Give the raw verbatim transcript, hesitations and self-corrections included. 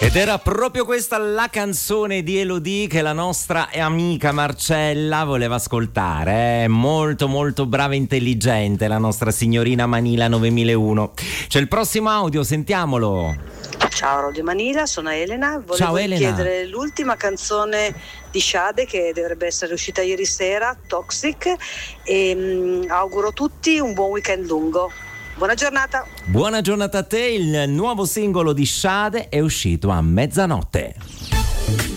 Ed era proprio questa la canzone di Elodie che la nostra amica Marcella voleva ascoltare. Eh? Molto molto brava e intelligente la nostra signorina Manila novemilauno. C'è il prossimo audio, sentiamolo. Ciao Radio Manila, sono Elena. Volevo Ciao, Elena. chiedere l'ultima canzone di Sade che dovrebbe essere uscita ieri sera, Toxic, e mh, auguro a tutti un buon weekend lungo. Buona giornata. Buona giornata a te. Il nuovo singolo di Sade è uscito a mezzanotte.